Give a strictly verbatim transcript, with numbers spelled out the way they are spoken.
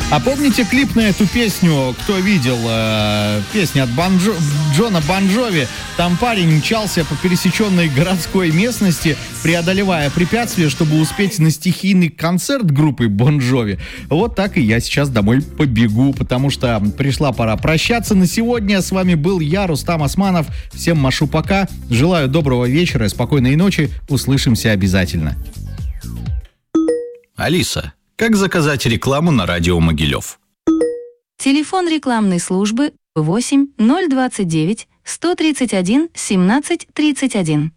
А помните клип на эту песню, кто видел, э, песня от Бон Джо, Джона Бон Джови? Там парень мчался по пересеченной городской местности, преодолевая препятствия, чтобы успеть на стихийный концерт группы Бон Джови. Вот так и я сейчас домой побегу, потому что пришла пора прощаться на сегодня. С вами был я, Рустам Османов. Всем машу пока. Желаю доброго вечера, спокойной ночи. Услышимся обязательно. Алиса, как заказать рекламу на радио Могилев? Телефон рекламной службы восемь ноль двадцать девять сто тридцать один семнадцать тридцать один.